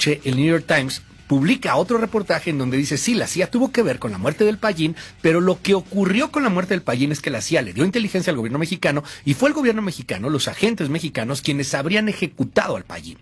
noche el New York Times publica otro reportaje en donde dice, sí, la CIA tuvo que ver con la muerte del Pallín, pero lo que ocurrió con la muerte del Pallín es que la CIA le dio inteligencia al gobierno mexicano y fue el gobierno mexicano, los agentes mexicanos, quienes habrían ejecutado al Pallín.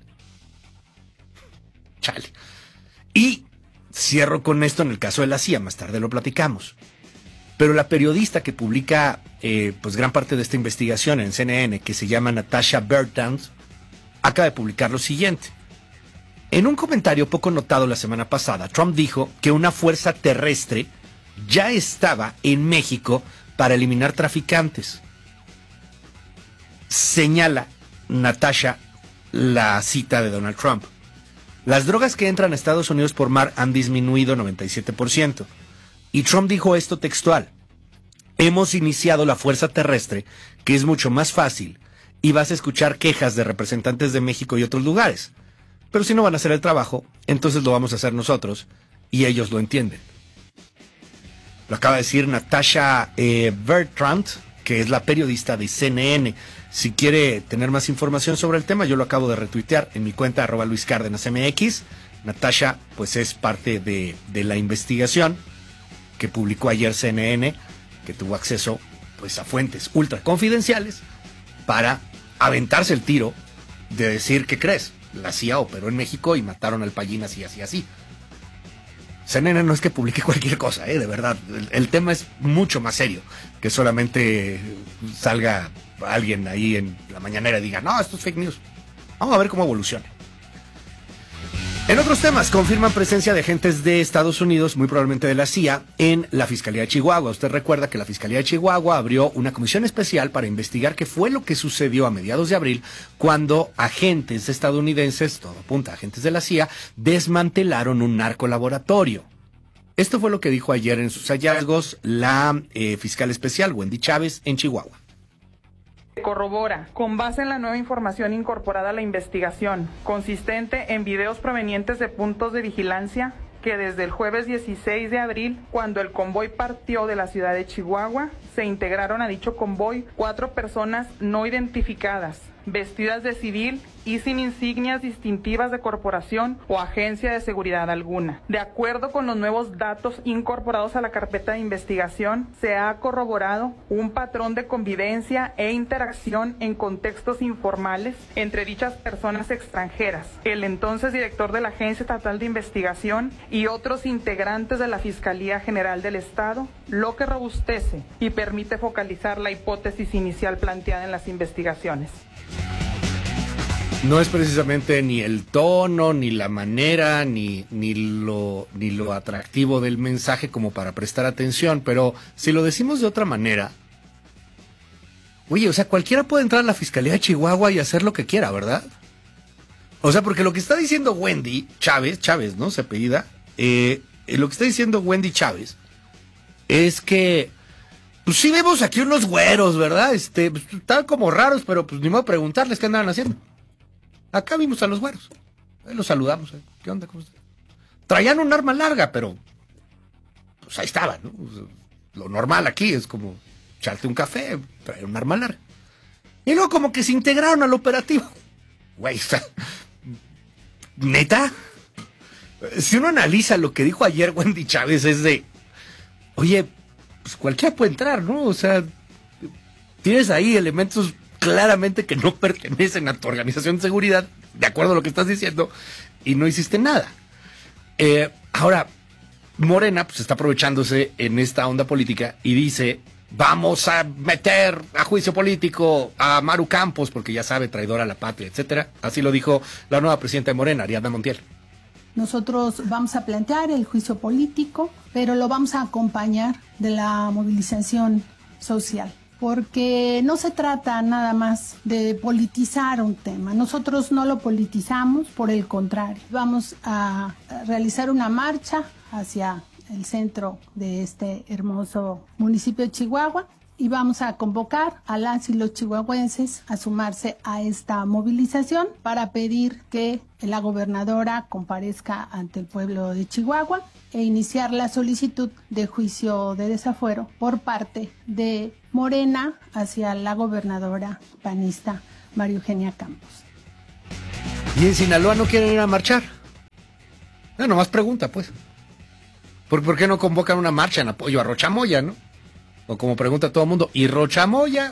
Chale. Y cierro con esto en el caso de la CIA, más tarde lo platicamos. Pero la periodista que publica pues gran parte de esta investigación en CNN, que se llama Natasha Bertrand, acaba de publicar lo siguiente. En un comentario poco notado la semana pasada, Trump dijo que una fuerza terrestre ya estaba en México para eliminar traficantes. Señala Natasha la cita de Donald Trump. Las drogas que entran a Estados Unidos por mar han disminuido 97%. Y Trump dijo esto textual. Hemos iniciado la fuerza terrestre, que es mucho más fácil, y vas a escuchar quejas de representantes de México y otros lugares. Pero si no van a hacer el trabajo, entonces lo vamos a hacer nosotros, y ellos lo entienden. Lo acaba de decir Natasha Bertrand, que es la periodista de CNN. Si quiere tener más información sobre el tema, yo lo acabo de retuitear en mi cuenta @LuisCárdenasMX. Natasha, pues es parte de la investigación que publicó ayer CNN, que tuvo acceso pues a fuentes ultra confidenciales para aventarse el tiro de decir, ¿qué crees? La CIA operó en México y mataron al Pallín así, así, así. CNN no es que publique cualquier cosa, de verdad. El tema es mucho más serio que solamente salga alguien ahí en la mañanera y diga, no, esto es fake news. Vamos a ver cómo evoluciona. En otros temas, confirman presencia de agentes de Estados Unidos, muy probablemente de la CIA, en la Fiscalía de Chihuahua. Usted recuerda que la Fiscalía de Chihuahua abrió una comisión especial para investigar qué fue lo que sucedió a mediados de abril cuando agentes estadounidenses, todo apunta a agentes de la CIA, desmantelaron un narcolaboratorio. Esto fue lo que dijo ayer en sus hallazgos la fiscal especial Wendy Chávez en Chihuahua. Corrobora, con base en la nueva información incorporada a la investigación, consistente en videos provenientes de puntos de vigilancia, que desde el jueves 16 de abril, cuando el convoy partió de la ciudad de Chihuahua, se integraron a dicho convoy 4 personas no identificadas, vestidas de civil y sin insignias distintivas de corporación o agencia de seguridad alguna. De acuerdo con los nuevos datos incorporados a la carpeta de investigación, se ha corroborado un patrón de convivencia e interacción en contextos informales entre dichas personas extranjeras, el entonces director de la Agencia Estatal de Investigación y otros integrantes de la Fiscalía General del Estado, lo que robustece y permite focalizar la hipótesis inicial planteada en las investigaciones. No es precisamente ni el tono, ni la manera, ni lo atractivo del mensaje como para prestar atención, pero si lo decimos de otra manera, oye, o sea, cualquiera puede entrar a la Fiscalía de Chihuahua y hacer lo que quiera, ¿verdad? O sea, porque lo que está diciendo Wendy Chávez, ¿no? Se apellida, lo que está diciendo Wendy Chávez es que, pues sí vemos aquí unos güeros, ¿verdad? Pues, están como raros, pero pues ni modo preguntarles qué andaban haciendo. Acá vimos a los güeros. Los saludamos. ¿Qué onda? ¿Cómo están? Traían un arma larga, pero pues ahí estaban, ¿no? Lo normal aquí es como echarte un café, traer un arma larga. Y luego como que se integraron al operativo. Güey, o sea, ¿neta? Si uno analiza lo que dijo ayer Wendy Chávez es de, oye, pues cualquiera puede entrar, ¿no? O sea, tienes ahí elementos claramente que no pertenecen a tu organización de seguridad, de acuerdo a lo que estás diciendo, y no hiciste nada. Ahora, Morena pues está aprovechándose en esta onda política y dice, vamos a meter a juicio político a Maru Campos, porque ya sabe, traidora a la patria, etcétera. Así lo dijo la nueva presidenta de Morena, Ariadna Montiel. Nosotros vamos a plantear el juicio político, pero lo vamos a acompañar de la movilización social, porque no se trata nada más de politizar un tema. Nosotros no lo politizamos, por el contrario. Vamos a realizar una marcha hacia el centro de este hermoso municipio de Chihuahua y vamos a convocar a las y los chihuahuenses a sumarse a esta movilización para pedir que la gobernadora comparezca ante el pueblo de Chihuahua e iniciar la solicitud de juicio de desafuero por parte de Morena hacia la gobernadora panista María Eugenia Campos. ¿Y en Sinaloa no quieren ir a marchar? Nomás pregunta, pues. ¿Por qué no convocan una marcha en apoyo a Rocha Moya, no? O como pregunta todo el mundo, ¿y Rocha Moya?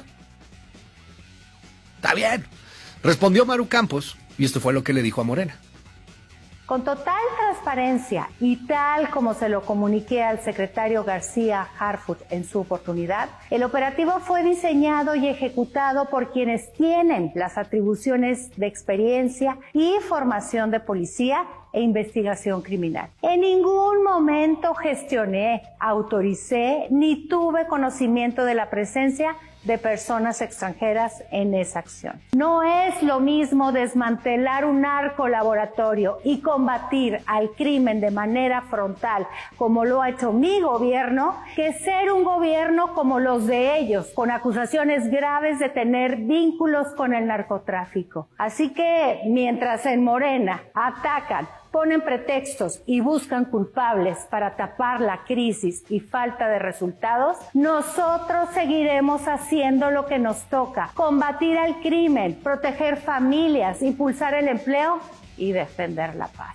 Está bien. Respondió Maru Campos, y esto fue lo que le dijo a Morena. Con total transparencia y tal como se lo comuniqué al secretario García Harfuch en su oportunidad, el operativo fue diseñado y ejecutado por quienes tienen las atribuciones de experiencia y formación de policía e investigación criminal. En ningún momento gestioné, autoricé ni tuve conocimiento de la presencia de personas extranjeras en esa acción. No es lo mismo desmantelar un narcolaboratorio y combatir al crimen de manera frontal, como lo ha hecho mi gobierno, que ser un gobierno como los de ellos, con acusaciones graves de tener vínculos con el narcotráfico. Así que, mientras en Morena atacan, ponen pretextos y buscan culpables para tapar la crisis y falta de resultados, nosotros seguiremos haciendo lo que nos toca: combatir al crimen, proteger familias, impulsar el empleo y defender la paz.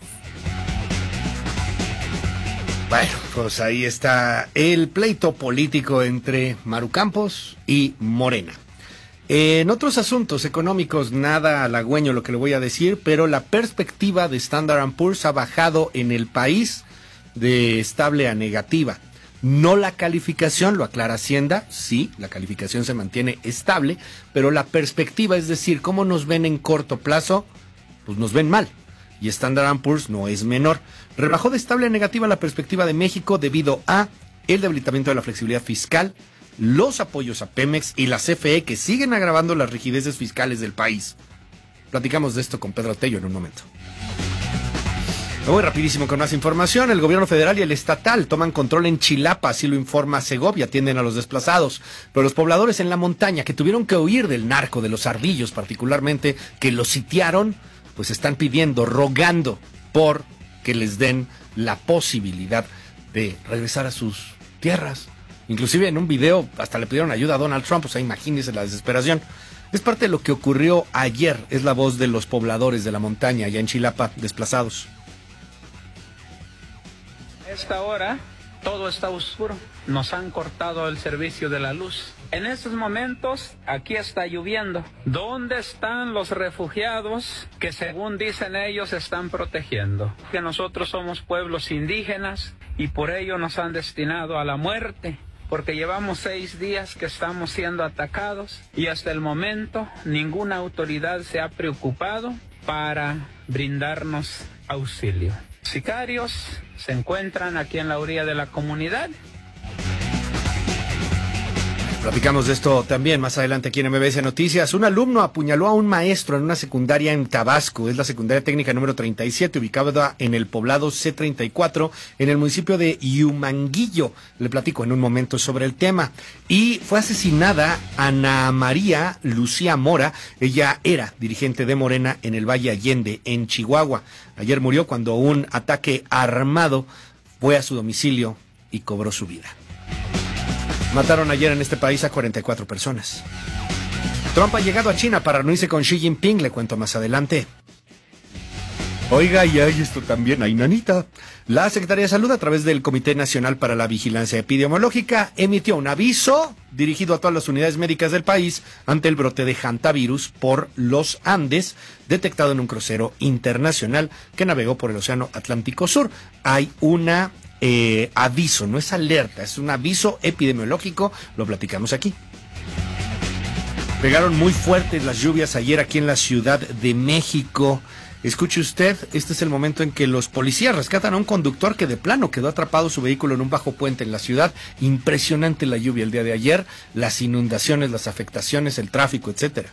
Bueno, pues ahí está el pleito político entre Maru Campos y Morena. En otros asuntos económicos, nada halagüeño lo que le voy a decir, pero la perspectiva de Standard & Poor's ha bajado en el país de estable a negativa. No la calificación, lo aclara Hacienda, sí, la calificación se mantiene estable, pero la perspectiva, es decir, cómo nos ven en corto plazo, pues nos ven mal. Y Standard & Poor's no es menor. Rebajó de estable a negativa la perspectiva de México debido a el debilitamiento de la flexibilidad fiscal, los apoyos a Pemex y la CFE, que siguen agravando las rigideces fiscales del país. Platicamos de esto con Pedro Tello en un momento. Me voy rapidísimo con más información. El gobierno federal y el estatal toman control en Chilapa, así lo informa Segovia, atienden a los desplazados. Pero los pobladores en la montaña, que tuvieron que huir del narco, de los ardillos particularmente, que los sitiaron, pues están pidiendo, rogando por que les den la posibilidad de regresar a sus tierras. Inclusive en un video hasta le pidieron ayuda a Donald Trump, o sea, imagínense la desesperación. Es parte de lo que ocurrió ayer, es la voz de los pobladores de la montaña allá en Chilapa, desplazados. A esta hora todo está oscuro, nos han cortado el servicio de la luz. En estos momentos aquí está lloviendo. ¿Dónde están los refugiados que según dicen ellos están protegiendo? Que nosotros somos pueblos indígenas y por ello nos han destinado a la muerte. Porque llevamos 6 días que estamos siendo atacados y hasta el momento ninguna autoridad se ha preocupado para brindarnos auxilio. Sicarios se encuentran aquí en la orilla de la comunidad. Platicamos de esto también más adelante aquí en MBS Noticias. Un alumno apuñaló a un maestro en una secundaria en Tabasco. Es la secundaria técnica número 37, ubicada en el poblado C34, en el municipio de Huimanguillo. Le platico en un momento sobre el tema. Y fue asesinada Ana María Lucía Mora. Ella era dirigente de Morena en el Valle Allende, en Chihuahua. Ayer murió cuando un ataque armado fue a su domicilio y cobró su vida. Mataron ayer en este país a 44 personas. Trump ha llegado a China para reunirse con Xi Jinping, le cuento más adelante. Oiga, y hay esto también, hay nanita. La Secretaría de Salud, a través del Comité Nacional para la Vigilancia Epidemiológica, emitió un aviso dirigido a todas las unidades médicas del país ante el brote de hantavirus por los Andes, detectado en un crucero internacional que navegó por el Océano Atlántico Sur. Hay una aviso, no es alerta, es un aviso epidemiológico, lo platicamos aquí. Pegaron muy fuertes las lluvias ayer aquí en la Ciudad de México. Escuche usted, este es el momento en que los policías rescatan a un conductor que de plano quedó atrapado su vehículo en un bajo puente en la ciudad. Impresionante la lluvia el día de ayer, las inundaciones, las afectaciones, el tráfico, etcétera.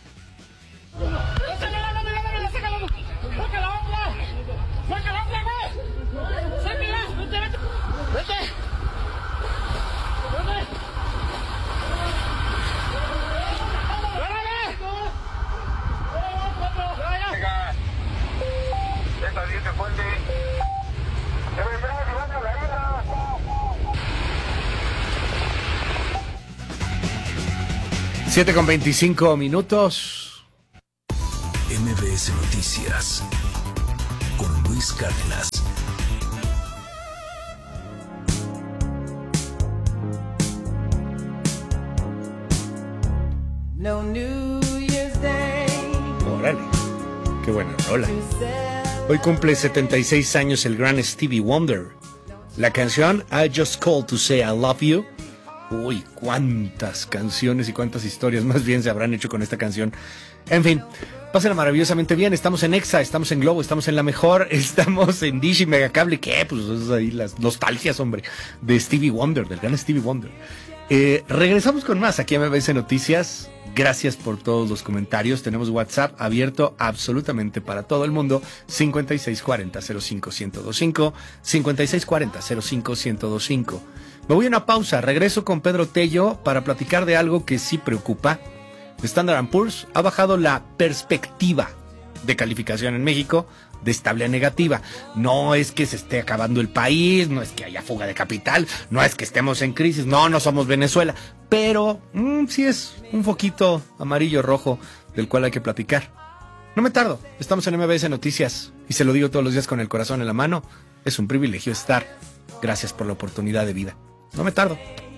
7:25. MBS Noticias con Luis Cárdenas. Qué buena rola. Hoy cumple 76 años el gran Stevie Wonder. La canción I Just Called to Say I Love You. Uy, cuántas canciones y cuántas historias más bien se habrán hecho con esta canción. En fin, pásenla maravillosamente bien. Estamos en Exa, estamos en Globo, estamos en La Mejor, estamos en Dish y Megacable. ¿Qué? Pues es ahí las nostalgias, hombre, de Stevie Wonder, del gran Stevie Wonder. Regresamos con más aquí a MBS Noticias. Gracias por todos los comentarios. Tenemos WhatsApp abierto absolutamente para todo el mundo. 5640-05-1025, 5640-05-1025. Me voy a una pausa. Regreso con Pedro Tello para platicar de algo que sí preocupa. Standard & Poor's ha bajado la perspectiva de calificación en México de estable a negativa. No es que se esté acabando el país, no es que haya fuga de capital, no es que estemos en crisis, no somos Venezuela, pero sí es un foquito amarillo rojo del cual hay que platicar. No me tardo, estamos en MBS Noticias y se lo digo todos los días con el corazón en la mano, es un privilegio estar. Gracias por la oportunidad de vida. No me tardo.